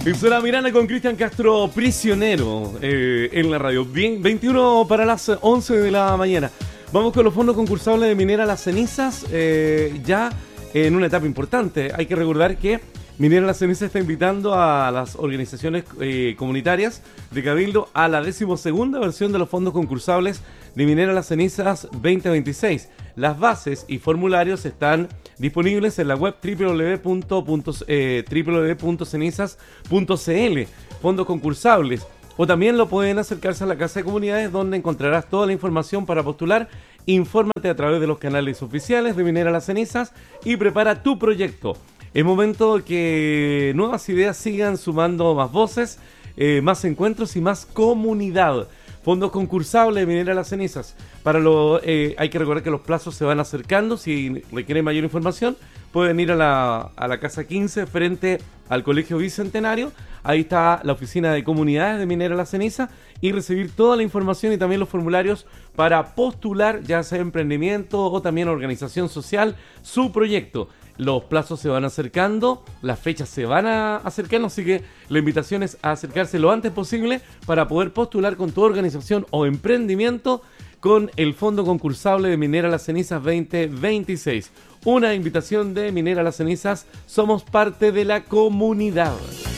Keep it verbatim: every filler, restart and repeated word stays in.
Suena Miranda con Cristian Castro, Prisionero, eh, en la radio. Bien, veintiuno para las once de la mañana. Vamos con los fondos concursables de Minera Las Cenizas, eh, ya en una etapa importante. Hay que recordar que Minera Las Cenizas está invitando a las organizaciones eh, comunitarias de Cabildo a la decimosegunda versión de los fondos concursables de Minera Las Cenizas veinte veintiséis. Las bases y formularios están disponibles en la web doble u doble u doble u punto cenizas punto c l, fondos concursables. O también lo pueden acercarse a la Casa de Comunidades, donde encontrarás toda la información para postular. Infórmate a través de los canales oficiales de Minera Las Cenizas y prepara tu proyecto. Es momento que nuevas ideas sigan sumando más voces, eh, más encuentros y más comunidad. Fondos concursables de Minera Las Cenizas. Para lo, eh, hay que recordar que los plazos se van acercando. Si requieren mayor información, pueden ir a la, a la Casa quince frente al Colegio Bicentenario. Ahí está la oficina de comunidades de Minera Las Cenizas y recibir toda la información y también los formularios para postular, ya sea emprendimiento o también organización social, su proyecto. Los plazos se van acercando, las fechas se van a acercando, así que la invitación es a acercarse lo antes posible para poder postular con tu organización o emprendimiento con el fondo concursable de Minera Las Cenizas veinte veintiséis. Una invitación de Minera Las Cenizas, somos parte de la comunidad.